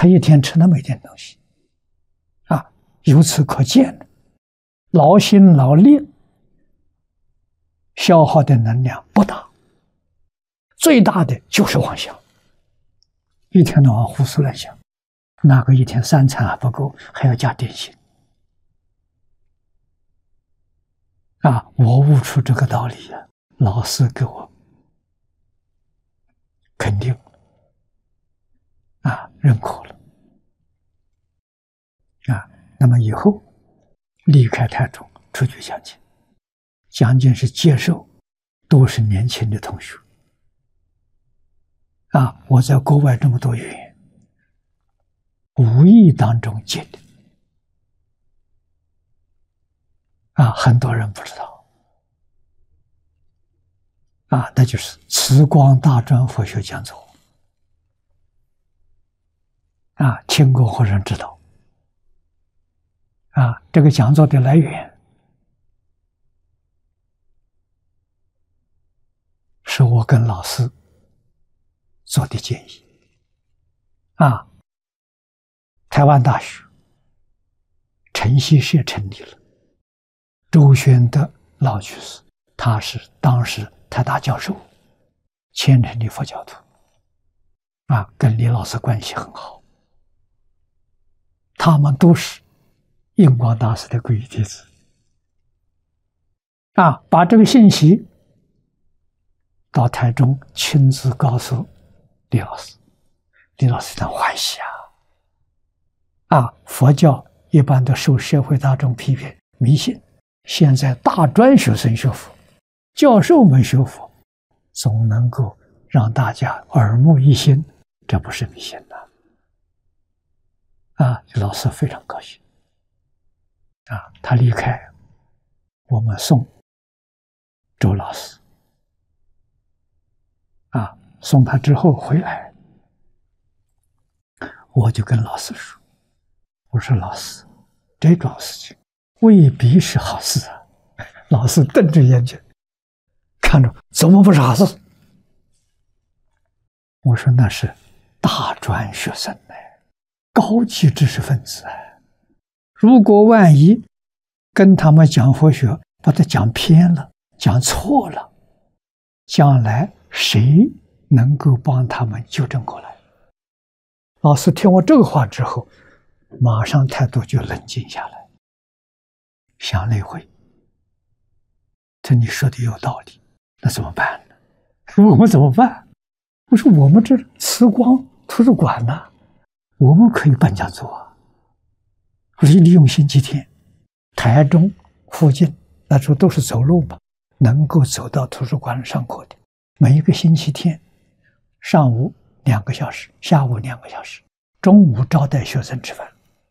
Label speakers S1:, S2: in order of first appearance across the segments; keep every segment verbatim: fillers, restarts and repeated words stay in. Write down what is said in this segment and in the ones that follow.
S1: 他一天吃那么一点东西，啊，由此可见，劳心劳力消耗的能量不大，最大的就是妄想，一天到晚胡思乱想，那个一天三餐还不够，还要加点心。啊，我悟出这个道理呀，老师给我肯定啊，认可了啊。那么以后离开台中出去讲经，讲经是接受都是年轻的同学啊。我在国外这么多年，无意当中接的啊，很多人不知道啊，那就是慈光大专佛学讲座啊，听过或者知道啊。这个讲座的来源是我跟老师做的建议啊。台湾大学晨曦社成立了，周宣德老居士他是当时台大教授，虔诚的佛教徒啊，跟李老师关系很好，他们都是印光大师的皈依弟子啊。把这个信息到台中亲自告诉李老师，李老师非常欢喜啊。啊，佛教一般都受社会大众批评迷信，现在大专学生学佛，教授们学佛，总能够让大家耳目一新，这不是迷信的啊。老师非常高兴啊。他离开，我们送周老师啊，送他之后回来，我就跟老师说，我说老师，这种事情未必是好事啊。老师瞪着眼睛看着，怎么不是好事？我说那是大专学生呢，高级知识分子啊，如果万一跟他们讲佛学，把他讲偏了，讲错了，将来谁能够帮他们纠正过来？老师听我这个话之后，马上态度就冷静下来，想了一会，这你说的有道理，那怎么办呢？我们怎么办？我说我们这慈光图书馆呢、啊，我们可以办讲座啊。我说利用星期天，台中附近那时候都是走路嘛，能够走到图书馆上课的，每一个星期天上午两个小时，下午两个小时，中午招待学生吃饭。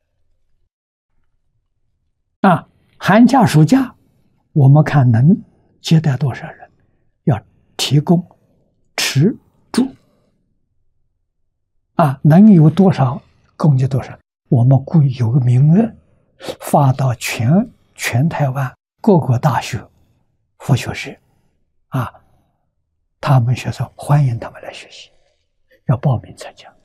S1: 啊，寒假暑假我们看能接待多少人，要提供吃住啊，能有多少供给多少，我们故意有个名额发到全全台湾各个大学佛学社啊，他们学生欢迎他们来学习，要报名参加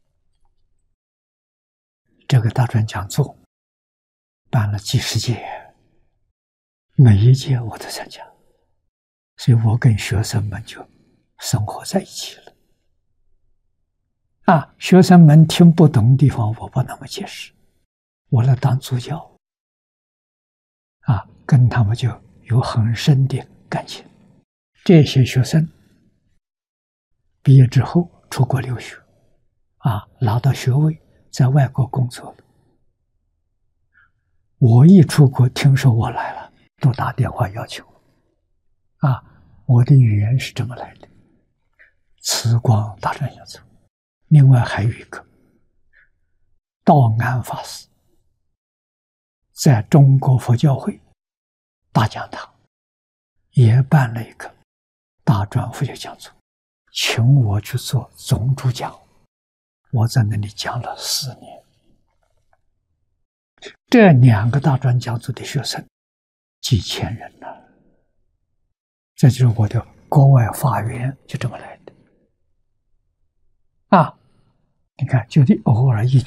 S1: 这个大专讲座，办了几十届，每一届我都参加，所以我跟学生们就生活在一起了。啊，学生们听不懂的地方，我不那么解释，我来当助教，啊，跟他们就有很深的感情。这些学生毕业之后出国留学，啊，拿到学位，在外国工作了。我一出国，听说我来了，都打电话要求我。啊，我的语言是这么来的：慈光大专讲座，另外还有一个道安法师在中国佛教会大讲堂也办了一个大专佛学讲座，请我去做总主讲，我在那里讲了四年。这两个大专讲座的学生几千人呢，这就是我的国外法缘就这么来的啊。 你看，就得偶尔一句。